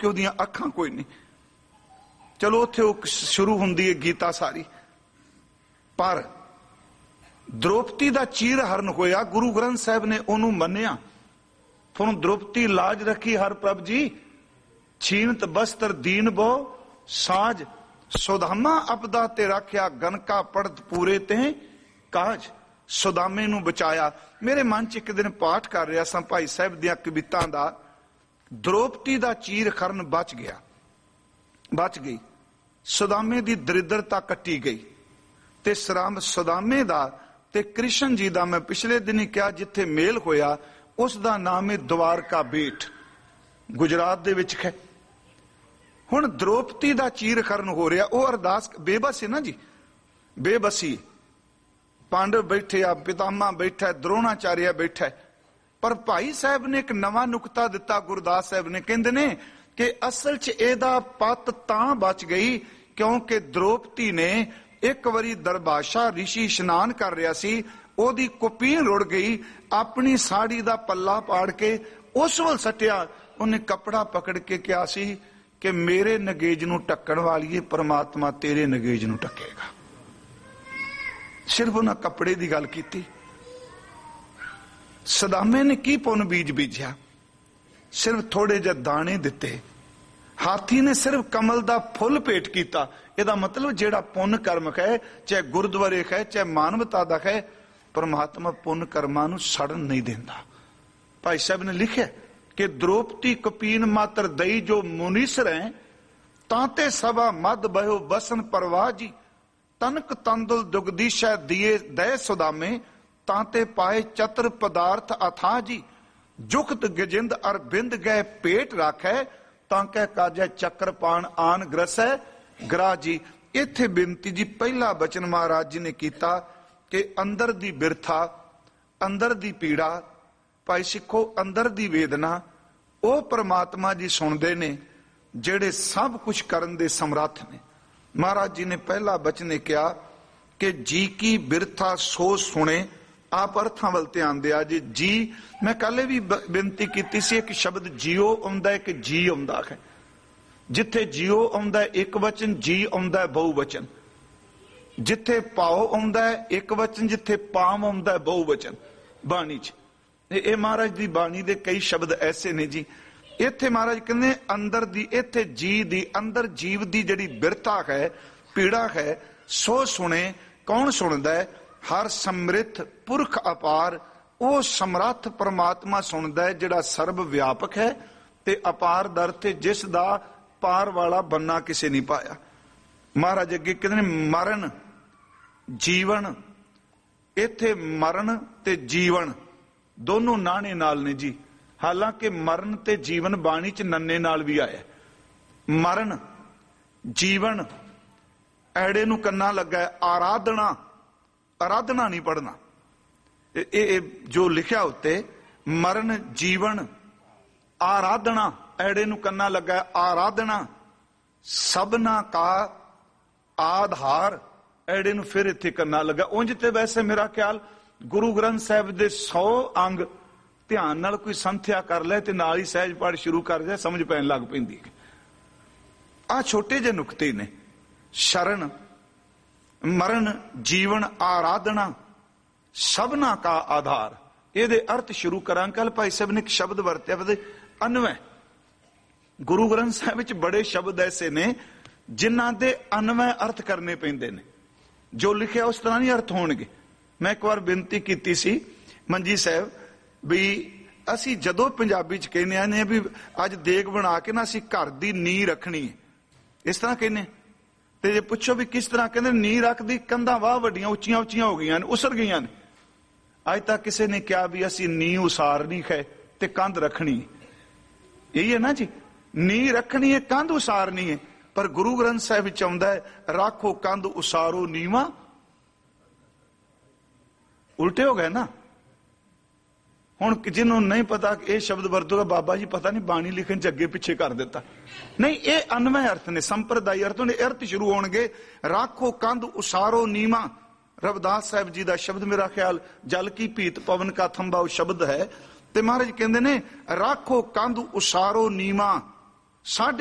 कि ਉਹਦੀਆਂ ਅੱਖਾਂ कोई नहीं। चलो उत्थे शुरू हुंदी है गीता सारी, पर द्रौपदी का चीर हरण होया, गुरु ग्रंथ साहब ने उन्होंने मन्निया। थोनू द्रौपदी लाज रखी हर प्रभ जी, छीनत बस्तर दीन बो साज, सुदामा अपदा ते रखिया, गनका पढ़त पूरे ते काज। सुदामे नू बचाया। मेरे मन च एक दिन पाठ कर रहा सा भाई साहब दियां कवितां दा, द्रौपदी दा चीर खरण बच गया, बच गई। सुदामे दी दरिद्रता कट्टी गई। ते सुदामे दा ते कृष्ण जी दा मैं पिछले दिन ही कहा, जिथे मेल होया उस दा नाम है द्वारका बेट, गुजरात दे विच है। हुण द्रौपदी दा चीर खरण हो रहा, वो अरदास बेबस है ना जी, बेबसी। पांडव बैठे आ, पितामह बैठा है, द्रोणाचार्य बैठा है, पर भाई साहब ने एक नवा नुकता दिता, गुरदास साहब ने कहंदे ने कि असल च एदा पत तां बच गई क्योंकि द्रौपदी ने एक बारी दरबाशा ऋषि इशनान कर रहा सी, ओदी कुपीन रुड़ गई, अपनी साड़ी दा पल्ला पाड़ के उस वल सटिया, उन्हें कपड़ा पकड़ के कहा सी कि मेरे नगेज नू ढकण वाली परमात्मा तेरे नगेज नू ढकेगा। सिर्फ उन्हें कपड़े की गल की। सदामे ने की पुन बीज बीजा, सिर्फ थोड़े जे दाने दिते। हाथी ने सिर्फ कमल दा फुल भेट किया। ਇਹਦਾ मतलब जेड़ा पुन कर्म है, चाहे गुरुद्वारे है, चाहे मानवता दा है, परमात्मा पुन कर्मां नू सड़न नहीं देंदा। भाई साहब ने लिखा कि द्रौपदी कपीन मात्र दई जो मुनीसर है, तांते सभा मद बहो बसन परवाह जी, तनक तंदुल दुगदीशा दिए दय सुदामे, तांते पाए चतर पदार्थ अथा जी, जुगत गजिंद अर बिंद गए पेट राखै, तांके काजे चक्रपाण आन ग्रसै ग्रा जी। इत्थे बेनती जी, पहला बचन महाराज जी ने किया कि अंदर दी बिरथा, अंदर दी पीड़ा, भाई सिखो अंदर दी वेदना वो परमात्मा जी सुनते ने, जेड़े सब कुछ करन दे समर्थ ने। महाराज जी ने पहला बचन किया कि जी की बिरथा सो सुने, आप अर्थां वल ध्यान दिया जी। जी मैं कल भी बेनती की सी, एक शब्द जियो आउंदा है, एक जी आउंदा है। जिथे जियो आउंदा है एक वचन, जी आउंदा है बहुवचन। जिथे पाओ आउंदा है एक वचन, जिथे पाम आउंदा है बहुवचन बाणी च। ये महाराज दी बाणी दे कई शब्द ऐसे ने जी। इत्थे महाराज कहंदे अंदर दी, इत्थे जी दी, अंदर जीव दी जिहड़ी बिरथा है, पीड़ा है, सो सुने। कौन सुनदा है? हर समृद्ध पुरख अपार, वो समर्थ परमात्मा सुनदा है, जिहड़ा सर्व व्यापक है ते अपार दर ते, जिस दा पार वाला बनना किसे नहीं पाया। महाराज अगे कहते मरण जीवन, इत्थे मरण ते जीवन दोनों नाने नाल ने जी। हालांकि मरण ते जीवन बाणी च नन्ने नाल भी आया। मरण जीवन ऐड़े नू कन्ना लगा है, आराधना, आराधना नहीं पढ़ना। जो लिखा उत्ते मरण जीवन आराधना, ऐड़े नू कन्ना लगा है आराधना, सबना का आधार, ऐड़े नू फिर इत्थे कन्ना लगा। उंज ते वैसे मेरा ख्याल गुरु ग्रंथ साहिब दे 100 अंग ध्यान नाल कोई संथ्या कर ले ते नाल ही सहज पाठ शुरू कर जाए, समझ पैन लग पैंदी। आ छोटे जे नुकते ने। शरण, मरण, जीवन, आराधना, सबना का आधार। ये अर्थ शुरू करा। कल भाई साहब ने एक शब्द वरत्या अन्वय। गुरु ग्रंथ साहिब विच बड़े शब्द ऐसे ने जिन्हां दे अन्वय अर्थ करने पैंदे ने। जो लिखिया उस तरह नहीं अर्थ होणगे। मैं एक बार बेनती की सी मंजी साहब भी, असी जदों पंजाबी च कहने आने भी अज देग बना के ना असी घर दी नींह रखनी है, इस तरह कहने। ते जे पुछो भी किस तरह, कहते नींह रखदी, कंधां वाह वड्डियां उच्चियां उच्चियां हो गईयां ने, उसर गईयां ने। अज तक किसी ने कहा भी असी नींह उसारनी है ते कंध रखनी है। यही है ना जी, नींह रखनी है, कंध उसारनी है। पर गुरु ग्रंथ साहिब विच आउंदा है राखो कंध उसारो नीवा। उल्टे हो गए ना। हुण जिन्होंने नहीं पता कि यह शब्द वरतूगा, बाबा जी पता नहीं बाणी लिखण च अगे पिछे कर दिता। नहीं, ये अन्वय अर्थ ने, संप्रदायी अर्थ ने। अर्थ शुरू होणगे राखो कंध उसारो नीवा। रविदास साहब जी का शब्द, मेरा ख्याल जल की भीत पवन का थंबा शब्द है। ते महाराज कहंदे ने राखो कंध उसारो नीवा, ਸਾਢੇ